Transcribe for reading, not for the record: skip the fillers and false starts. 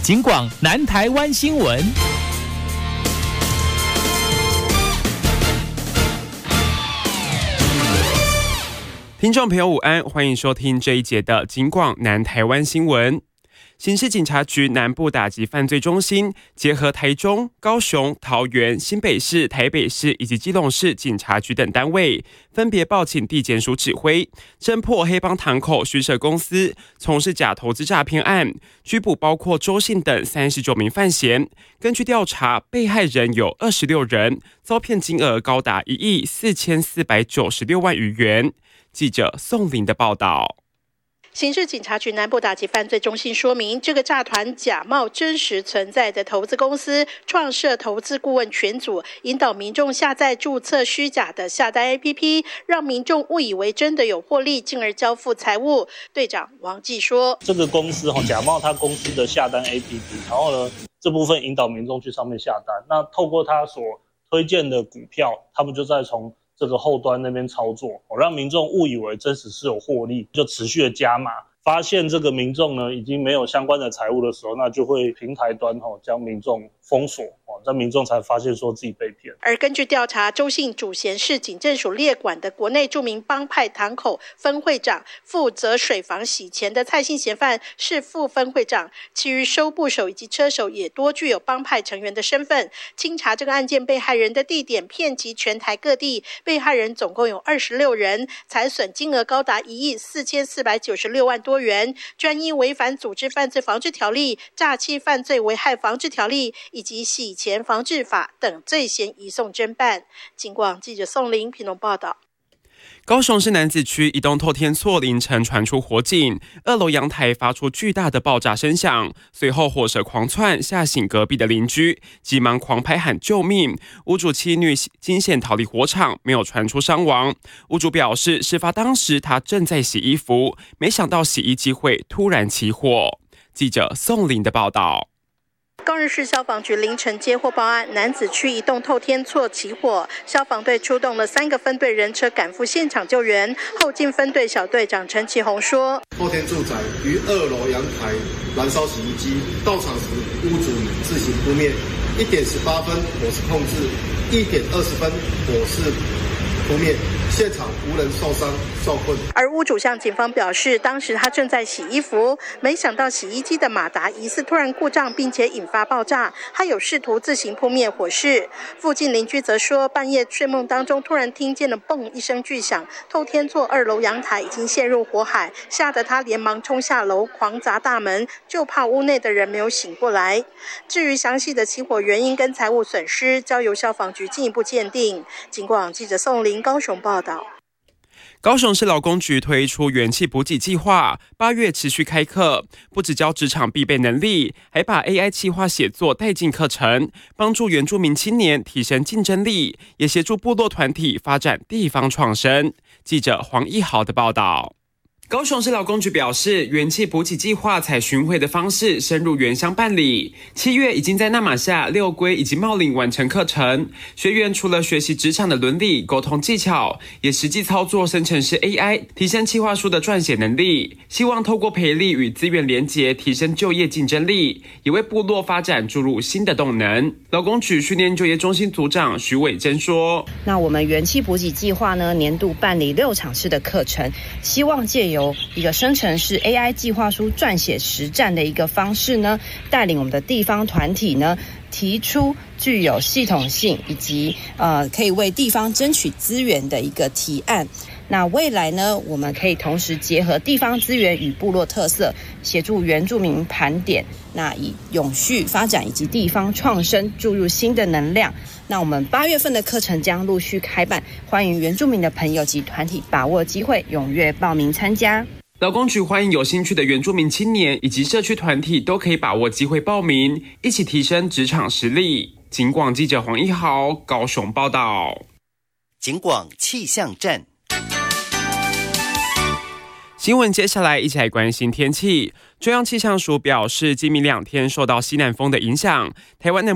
警广南台湾新闻。 听众朋友午安，欢迎收听这一节的警广南台湾新闻。刑事警察局南部打击犯罪中心结合台中、高雄、桃园、新北市、台北市以及基隆市警察局等单位，分别报请地检署指挥，侦破黑帮堂口虚设公司从事假投资诈骗案，拘捕包括周姓等39名犯嫌。根据调查，被害人有26人，遭骗金额高达1亿4496万余元。记者宋林的报道。 刑事警察局南部打击犯罪中心说明，这个诈团假冒真实存在的投资公司，创设投资顾问群组，引导民众下载注册虚假的下单 APP， 让民众误以为真的有获利，进而交付财物。队长王继说， 这个公司假冒他公司的下单 APP， 然后呢，这部分引导民众去上面下单，那透过他所推荐的股票，他们就在从这个后端那边操作，让民众误以为真实是有获利，就持续的加码。发现这个民众呢已经没有相关的财务的时候，那就会平台端将民众封锁，这民众才发现说自己被骗。 而根据调查，周姓主嫌是警政署列管的国内著名帮派堂口分会长，负责水房洗钱的蔡姓嫌犯是副分会长，其余收部手以及车手也多具有帮派成员的身份。清查这个案件被害人的地点，遍及全台各地，被害人总共有26人，财损金额高达1亿4496万多元，专因违反组织犯罪防治条例、诈欺犯罪危害防治条例以及洗钱防治法等罪嫌移送侦办。警广记者宋玲屏东报道。 高雄市楠梓区一栋透天厝凌晨传出火警，2楼阳台发出巨大的爆炸声响，随后火舌狂窜，吓醒隔壁的邻居，急忙狂拍喊救命。屋主妻女惊险逃离火场，没有传出伤亡。屋主表示，事发当时他正在洗衣服，没想到洗衣机会突然起火。记者宋林的报道。 高雄市消防局凌晨接获报案，楠梓区一栋透天厝起火，消防队出动了3个分队人车赶赴现场救援。后进分队小队长陈其宏说， 透天住宅于2楼阳台燃烧洗衣机，到场时屋主自行扑灭，1点18分火势控制，1点20分火势扑灭，现场无人受伤受困。 而屋主向警方表示，当时他正在洗衣服，没想到洗衣机的马达疑似突然故障，并且引发爆炸，他有试图自行扑灭火势。附近邻居则说，半夜睡梦当中突然听见了嘣一声巨响，透天厝2楼阳台已经陷入火海，吓得他连忙冲下楼狂砸大门，就怕屋内的人没有醒过来。至于详细的起火原因跟财物损失，交由消防局进一步鉴定。警广记者宋林高雄报道。 高雄市劳工局推出元气补给计划，8月持续开课，不只教职场必备能力，还把 AI 企划写作带进课程，帮助原住民青年提升竞争力，也协助部落团体发展地方创生。记者黄一豪的报道。高雄市劳工局表示，元气补给计划采巡回的方式深入原乡办理，7月已经在那玛夏、六龟以及茂林完成课程。学员除了学习职场的伦理、沟通技巧，也实际操作生成式 AI， 提升企划书的撰写能力。希望透过培力与资源连结，提升就业竞争力，也为部落发展注入新的动能。劳工局训练就业中心组长徐伟珍说：“ 那我们元气补给计划呢，年度办理6场次的课程，希望借由一个生成式 AI 计划书撰写实战的一个方式呢，带领我们的地方团体呢，提出具有系统性以及可以为地方争取资源的一个提案。那未来呢，我们可以同时结合地方资源与部落特色，协助原住民盘点，那以永续发展以及地方创生注入新的能量。那我们8月份的课程将陆续开办，欢迎原住民的朋友及团体把握机会，踊跃报名参加。” 劳工局欢迎有兴趣的原住民青年以及社区团体都可以把握机会报名，一起提升职场实力。警广记者黄一豪高雄报道。 警广气象站。 新闻接下来一起来关心天气。中央气象署表示，今明2天受到西南风的影响，台湾